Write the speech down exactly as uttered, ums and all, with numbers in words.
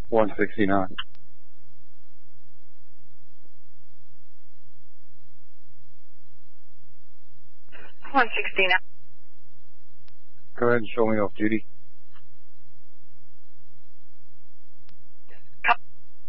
one sixty-nine. one sixty-nine. Go ahead and show me off duty.